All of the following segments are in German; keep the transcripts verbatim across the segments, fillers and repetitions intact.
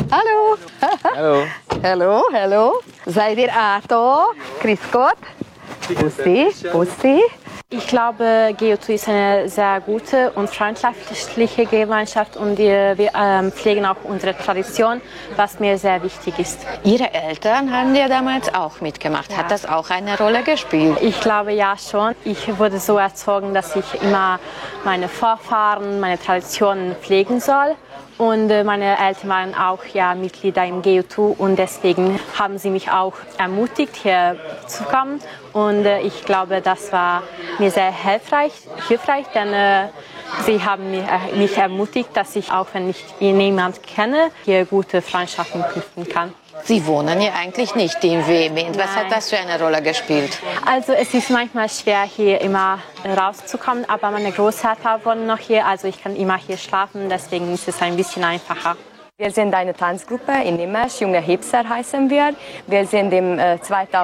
Hallo. Hallo. Hallo, hallo. Seid ihr auch da? Grüß Gott. Bussi, Bussi. Ich glaube, G U T ist eine sehr gute und freundschaftliche Gemeinschaft und wir, wir ähm, pflegen auch unsere Tradition, was mir sehr wichtig ist. Ihre Eltern haben ja damals auch mitgemacht. Ja. Hat das auch eine Rolle gespielt? Ich glaube ja schon. Ich wurde so erzogen, dass ich immer meine Vorfahren, meine Traditionen pflegen soll. Und meine Eltern waren auch ja Mitglieder im G U T und deswegen haben sie mich auch ermutigt, hier zu kommen. Und äh, ich glaube, das war mir sehr hilfreich, hilfreich denn äh, sie haben mich, äh, mich ermutigt, dass ich, auch wenn ich niemanden kenne, hier gute Freundschaften knüpfen kann. Sie wohnen ja eigentlich nicht in Vehmeend. Was Nein. hat das für eine Rolle gespielt? Also es ist manchmal schwer, hier immer rauszukommen, aber meine Großeltern wohnen noch hier, also ich kann immer hier schlafen, deswegen ist es ein bisschen einfacher. Wir sind eine Tanzgruppe in Nimes, Junge Hipster heißen wir. Wir sind im äh,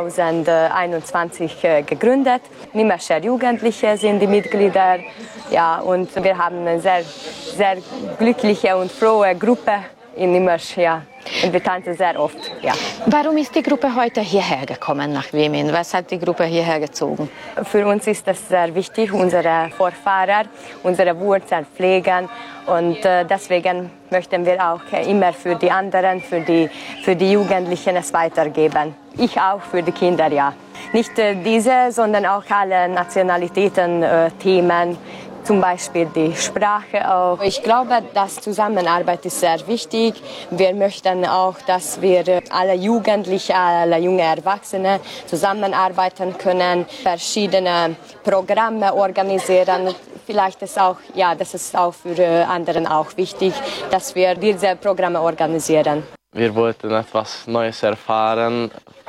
zweitausendeinundzwanzig äh, gegründet. Nimescher Jugendliche sind die Mitglieder. Ja, und wir haben eine sehr, sehr glückliche und frohe Gruppe in Nimes. Ja. Und wir tanzen sehr oft. Ja. Warum ist die Gruppe heute hierher gekommen nach Vehmeend? Was hat die Gruppe hierher gezogen? Für uns ist es sehr wichtig, unsere Vorfahren, unsere Wurzeln pflegen. Und äh, deswegen möchten wir auch äh, immer für die anderen, für die, für die Jugendlichen es weitergeben. Ich auch für die Kinder, ja. Nicht äh, diese, sondern auch alle Nationalitäten, äh, Themen. Zum Beispiel die Sprache auch. Ich glaube, dass Zusammenarbeit ist sehr wichtig. Wir möchten auch, dass wir alle Jugendlichen, alle junge Erwachsene zusammenarbeiten können, verschiedene Programme organisieren. Vielleicht ist auch, ja, das ist auch für anderen auch wichtig, dass wir diese Programme organisieren. Wir wollten etwas Neues erfahren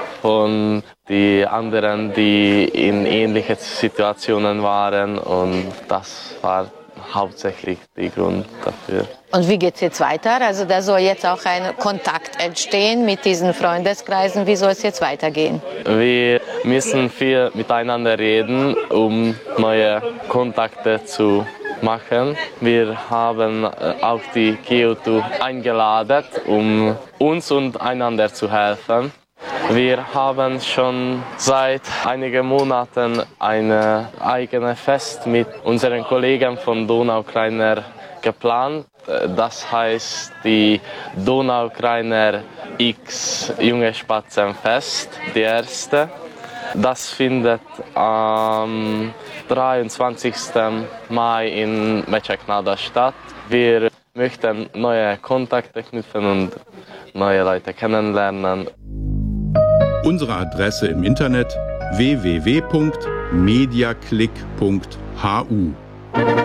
von den anderen, die in ähnlichen Situationen waren, und das war hauptsächlich der Grund dafür. Und wie geht es jetzt weiter? Also da soll jetzt auch ein Kontakt entstehen mit diesen Freundeskreisen. Wie soll es jetzt weitergehen? Wir müssen viel miteinander reden, um neue Kontakte zu machen. Wir haben auch die G U T eingeladen, um uns und einander zu helfen. Wir haben schon seit einigen Monaten ein eigenes Fest mit unseren Kollegen von Donaukreiner geplant. Das heißt die Donaukreiner X Junge Spatzenfest, die erste. Das findet am dreiundzwanzigsten Mai in Mecseknada statt. Wir möchten neue Kontakte knüpfen und neue Leute kennenlernen. Unsere Adresse im Internet w w w punkt mediaclick punkt h u.